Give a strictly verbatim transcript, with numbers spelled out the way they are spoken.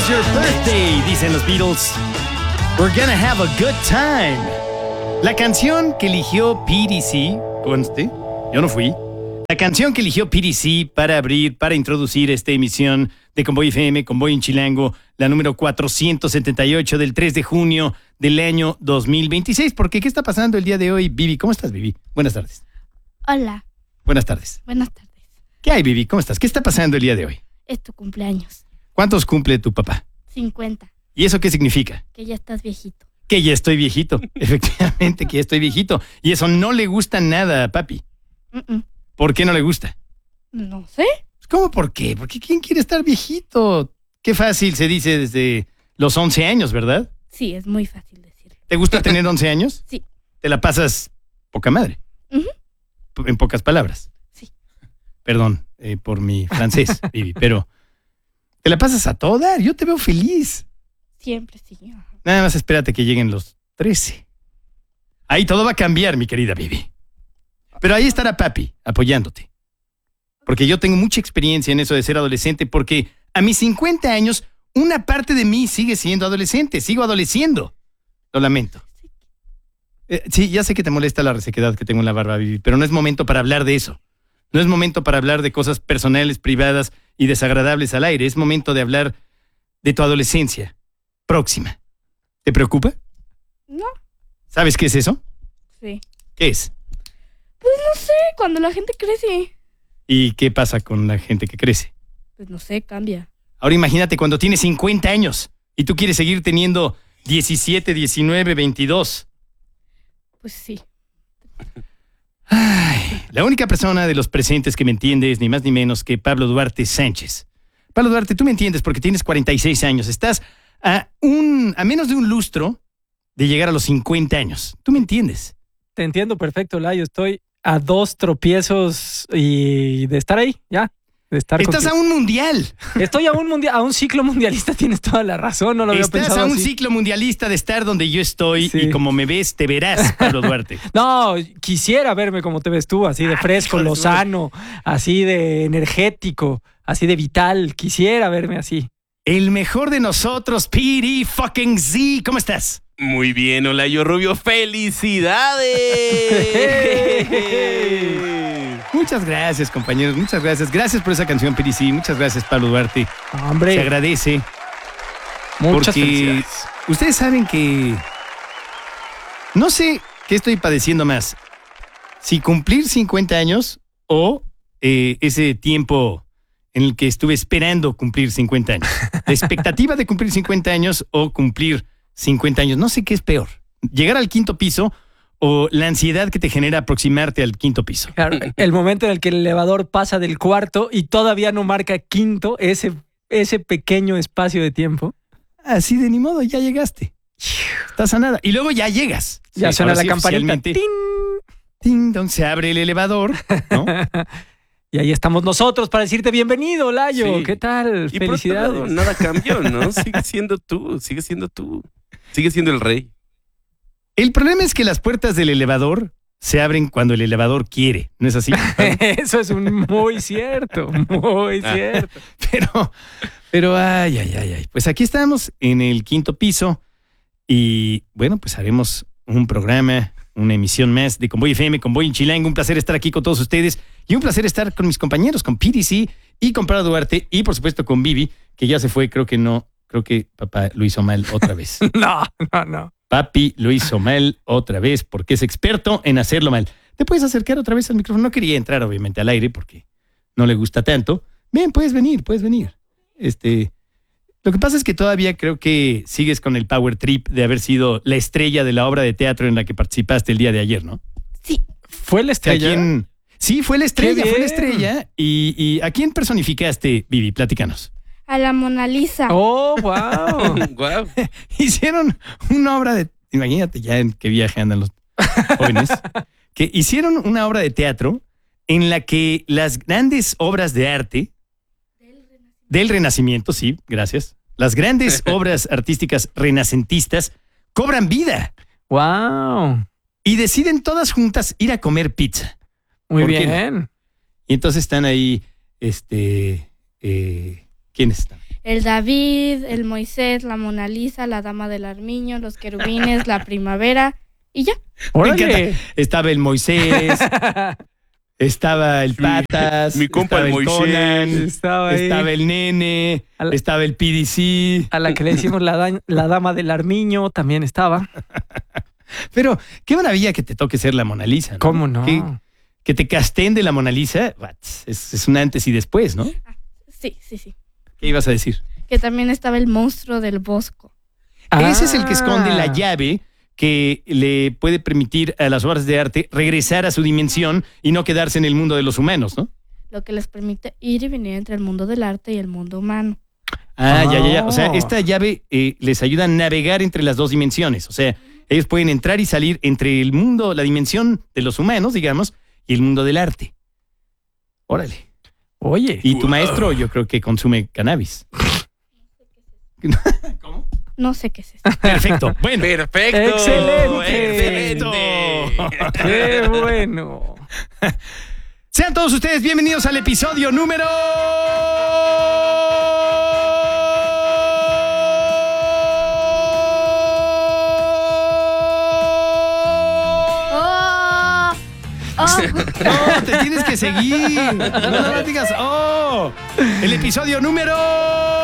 is your birthday, dicen los Beatles. We're gonna have a good time. La canción que eligió P D C, conste, yo no fui. La canción que eligió P D C para abrir, para introducir esta emisión de Convoy F M, Convoy en Chilango, la número cuatrocientos setenta y ocho del tres de junio del año dos mil veintiséis. Porque, ¿qué está pasando el día de hoy, Vivi? ¿Cómo estás, Vivi? Buenas tardes. Hola. Buenas tardes. Buenas tardes. ¿Qué hay, Vivi? ¿Cómo estás? ¿Qué está pasando el día de hoy? Es tu cumpleaños. ¿Cuántos cumple tu papá? cincuenta. ¿Y eso qué significa? Que ya estás viejito. Que ya estoy viejito. Efectivamente, que ya estoy viejito. Y eso no le gusta nada a papi. Mm-mm. ¿Por qué no le gusta? No sé. ¿Cómo por qué? Porque ¿quién quiere estar viejito? Qué fácil se dice desde los once años, ¿verdad? Sí, es muy fácil decirlo. ¿Te gusta tener once años? Sí. ¿Te la pasas poca madre? Uh-huh. En pocas palabras. Sí. Perdón eh, por mi francés, Vivi, pero te la pasas a todo dar. Yo te veo feliz. Siempre sí. Ajá. Nada más espérate que lleguen los trece. Ahí todo va a cambiar, mi querida Vivi. Pero ahí estará papi apoyándote. Porque yo tengo mucha experiencia en eso de ser adolescente, porque a mis cincuenta años, una parte de mí sigue siendo adolescente, sigo adoleciendo. Lo lamento. Eh, sí, ya sé que te molesta la resequedad que tengo en la barba, Vivi, pero no es momento para hablar de eso. No es momento para hablar de cosas personales, privadas y desagradables al aire. Es momento de hablar de tu adolescencia próxima. ¿Te preocupa? No. ¿Sabes qué es eso? Sí. ¿Qué es? Pues no sé, cuando la gente crece. ¿Y qué pasa con la gente que crece? Pues no sé, cambia. Ahora imagínate cuando tienes cincuenta años y tú quieres seguir teniendo diecisiete, diecinueve, veintidós. Pues sí. Ay, la única persona de los presentes que me entiende es ni más ni menos que Pablo Duarte Sánchez. Pablo Duarte, tú me entiendes porque tienes cuarenta y seis años. Estás a, un, a menos de un lustro de llegar a los cincuenta años. ¿Tú me entiendes? Te entiendo perfecto, Layo. Estoy a dos tropiezos y de estar ahí, ya. De estar Estás contigo. a un mundial. Estoy a un mundial, a un ciclo mundialista, tienes toda la razón, no lo había Estás pensado a un así. ciclo mundialista de estar donde yo estoy Sí. y como me ves, te verás, Pablo Duarte. No, quisiera verme como te ves tú, así de Ah, fresco, hijo de su madre. lozano, así de energético, así de vital. Quisiera verme así. El mejor de nosotros, P D fucking Z. ¿Cómo estás? Muy bien, Olayo Rubio, ¡felicidades! Muchas gracias, compañeros. Muchas gracias. Gracias por esa canción, P D C. Muchas gracias, Pablo Duarte. Hombre, Se agradece. muchas porque felicidades. ustedes saben que no sé qué estoy padeciendo más. Si cumplir cincuenta años o eh, ese tiempo en el que estuve esperando cumplir cincuenta años. La expectativa de cumplir cincuenta años o cumplir cincuenta años. No sé qué es peor. Llegar al quinto piso o la ansiedad que te genera aproximarte al quinto piso. Claro, el momento en el que el elevador pasa del cuarto y todavía no marca quinto, ese, ese pequeño espacio de tiempo. Así de ni modo, ya llegaste. Estás a nada. Y luego ya llegas. Ya Sí, suena ahora la sí, campanita. oficialmente. ¡Tin! Ting, don, se abre el elevador, ¿no? Y ahí estamos nosotros para decirte bienvenido, Layo. Sí. ¿Qué tal? Y por otro lado, Felicidades. nada cambió, ¿no? Sigue siendo tú, sigue siendo tú. Sigue siendo el rey. El problema es que las puertas del elevador se abren cuando el elevador quiere, ¿no es así? Eso es un muy cierto, muy cierto. Pero, pero, ay, ay, ay, ay. Pues aquí estamos en el quinto piso y, bueno, pues haremos un programa, una emisión más de Convoy F M, Convoy en Chilango. Un placer estar aquí con todos ustedes y un placer estar con mis compañeros, con P D C y con Pablo Duarte y, por supuesto, con Vivi, que ya se fue. Creo que no, creo que papá lo hizo mal otra vez. No, no, no. Papi lo hizo mal otra vez porque es experto en hacerlo mal. ¿Te puedes acercar otra vez al micrófono? No quería entrar, obviamente, al aire porque no le gusta tanto. Ven, puedes venir, puedes venir. Este, lo que pasa es que todavía creo que sigues con el power trip de haber sido la estrella de la obra de teatro en la que participaste el día de ayer, ¿no? Sí. ¿Fue la ¿A estrella? quién? Sí, fue la estrella, ¡Qué fue la bien! estrella. ¿Y, y a quién personificaste, Vivi? Platícanos. A la Mona Lisa. Oh, wow. Guau. Hicieron una obra de... Imagínate ya en qué viaje andan los jóvenes. Que hicieron una obra de teatro en la que las grandes obras de arte del Renacimiento, sí, gracias, las grandes obras artísticas renacentistas cobran vida Wow. y deciden todas juntas ir a comer pizza. Muy ¿Por qué bien. Y entonces están ahí, este, eh, ¿quiénes están? el David, el Moisés, la Mona Lisa, la Dama del Armiño, los querubines, la primavera y ya. Me ¡Órale! encanta. Estaba el Moisés, estaba el Patas, mi compa estaba el Moisés, Conan, estaba ahí. estaba el Nene, A la- estaba el P D C. A la que le decimos la, da- la dama del Armiño también estaba. Pero qué maravilla que te toque ser la Mona Lisa, ¿no? ¿Cómo no? Que, que te casten de la Mona Lisa, what, es, es un antes y después, ¿no? Sí, sí, sí. ¿Qué ibas a decir? Que también estaba el monstruo del Bosco. Ese es el que esconde la Ah. llave que le puede permitir a las obras de arte regresar a su dimensión y no quedarse en el mundo de los humanos, ¿no? Lo que les permite ir y venir entre el mundo del arte y el mundo humano. Ah, ya, ya, ya. O sea, Oh. esta llave eh, les ayuda a navegar entre las dos dimensiones. O sea, ellos pueden entrar y salir entre el mundo, la dimensión de los humanos, digamos, y el mundo del arte. Órale. Oye. Y tu maestro, yo creo que consume cannabis. ¿Cómo? No sé qué es esto. Perfecto. Bueno. Perfecto. Excelente. Excelente. ¡Qué bueno! Sean todos ustedes bienvenidos al episodio número... ¡Oh! ¡Oh! No, te tienes que seguir. No, no digas, oh. El episodio número...